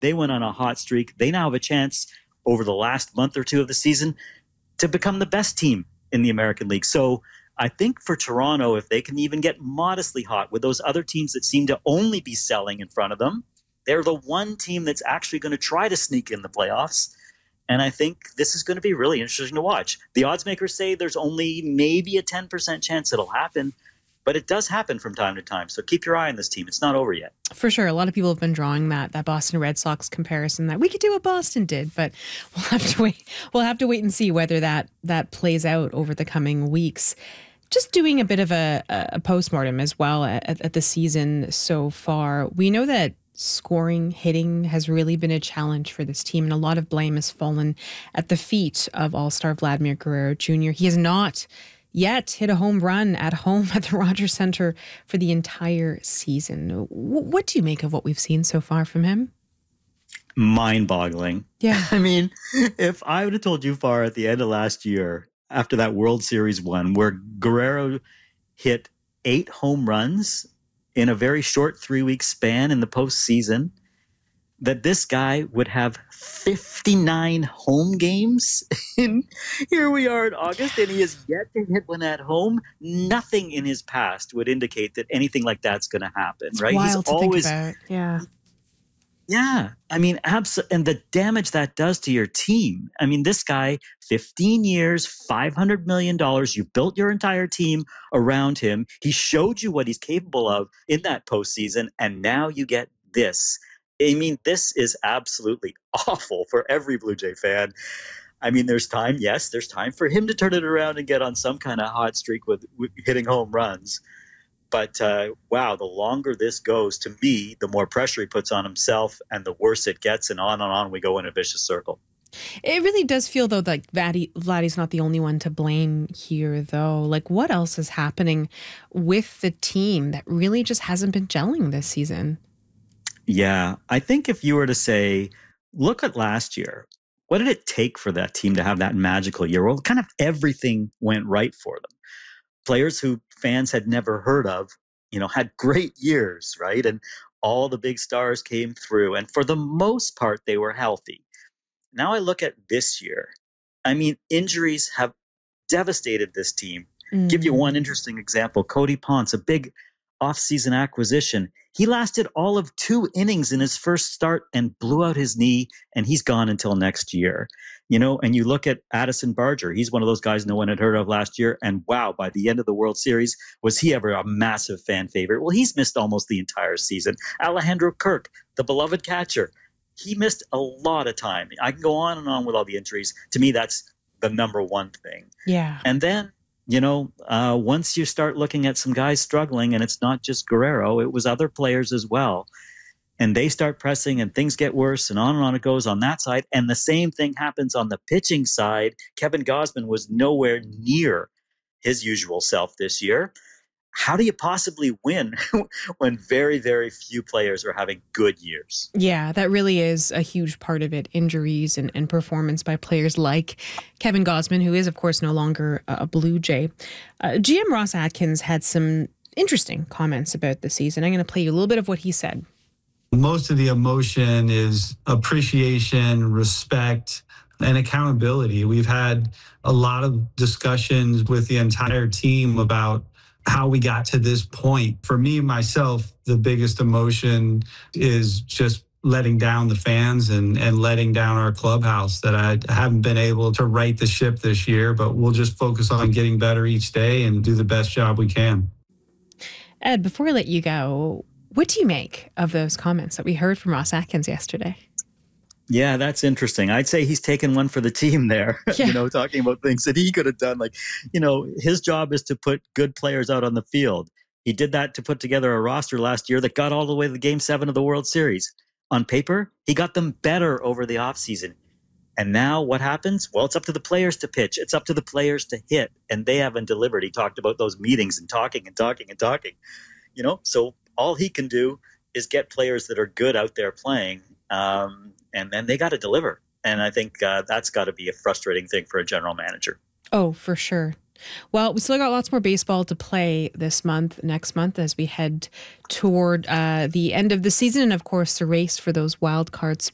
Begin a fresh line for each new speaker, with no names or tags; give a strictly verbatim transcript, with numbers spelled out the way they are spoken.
They went on a hot streak. They now have a chance over the last month or two of the season to become the best team in the American League. So I think for Toronto, if they can even get modestly hot with those other teams that seem to only be selling in front of them, they're the one team that's actually going to try to sneak in the playoffs. And I think this is going to be really interesting to watch. The odds makers say there's only maybe a ten percent chance it'll happen, but it does happen from time to time. So keep your eye on this team. It's not over yet.
For sure. A lot of people have been drawing that that Boston Red Sox comparison that we could do what Boston did, but we'll have to wait. We'll have to wait and see whether that that plays out over the coming weeks. Just doing a bit of a, a postmortem as well at, at the season so far. We know that scoring, hitting has really been a challenge for this team, and a lot of blame has fallen at the feet of All-Star Vladimir Guerrero Junior He has not yet hit a home run at home at the Rogers Centre for the entire season. W- what do you make of what we've seen so far from him?
Mind-boggling.
Yeah.
I mean, if I would have told you far at the end of last year, after that World Series one, where Guerrero hit eight home runs in a very short three-week span in the postseason, that this guy would have fifty-nine home games. And here we are in August, and he has yet to hit one at home. Nothing in his past would indicate that anything like that's going to happen,
It's
right?
wild
He's
to
always,
think about. Yeah.
yeah. I mean, absolutely. And the damage that does to your team. I mean, this guy, fifteen years, five hundred million dollars. You built your entire team around him. He showed you what he's capable of in that postseason. And now you get this. I mean, this is absolutely awful for every Blue Jay fan. I mean, there's time. Yes, there's time for him to turn it around and get on some kind of hot streak with, with hitting home runs. But uh, wow, the longer this goes, to me, the more pressure he puts on himself and the worse it gets. And on and on we go in a vicious circle.
It really does feel, though, like Vladdy, Vladdy's not the only one to blame here, though. Like, what else is happening with the team that really just hasn't been gelling this season?
Yeah, I think if you were to say, look at last year, what did it take for that team to have that magical year? Well, kind of everything went right for them. Players who fans had never heard of, you know, had great years, right? And all the big stars came through. And for the most part, they were healthy. Now I look at this year. I mean, injuries have devastated this team.
Mm.
Give you one interesting example. Cody Ponce, a big offseason acquisition. He lasted all of two innings in his first start and blew out his knee, and he's gone until next year. You know, and you look at Addison Barger. He's one of those guys no one had heard of last year. And wow, by the end of the World Series, was he ever a massive fan favorite? Well, he's missed almost the entire season. Alejandro Kirk, the beloved catcher, he missed a lot of time. I can go on and on with all the injuries. To me, that's the number one thing.
Yeah.
And then, you know, uh, once you start looking at some guys struggling, and it's not just Guerrero, it was other players as well. And they start pressing and things get worse and on and on it goes on that side. And the same thing happens on the pitching side. Kevin Gausman was nowhere near his usual self this year. How do you possibly win when very, very few players are having good years?
Yeah, that really is a huge part of it. Injuries and, and performance by players like Kevin Gausman, who is, of course, no longer a Blue Jay. Uh, G M Ross Atkins had some interesting comments about the season. I'm going to play you a little bit of what he said.
Most of the emotion is appreciation, respect, and accountability. We've had a lot of discussions with the entire team about how we got to this point. For me, myself, the biggest emotion is just letting down the fans and, and letting down our clubhouse, that I haven't been able to right the ship this year, but we'll just focus on getting better each day and do the best job we can.
Ed, before I let you go, what do you make of those comments that we heard from Ross Atkins yesterday?
Yeah, that's interesting. I'd say he's taken one for the team there,
Yeah.
you know, talking about things that he could have done. Like, you know, his job is to put good players out on the field. He did that to put together a roster last year that got all the way to the game seven of the World Series. On paper, he got them better over the offseason. And now what happens? Well, it's up to the players to pitch. It's up to the players to hit. And they haven't delivered. He talked about those meetings and talking and talking and talking. You know, so all he can do is get players that are good out there playing. Um, and then they got to deliver. And I think uh, that's got to be a frustrating thing for a general manager.
Oh, for sure. Well, we still got lots more baseball to play this month, next month, as we head toward uh, the end of the season. And, of course, the race for those wild card spots.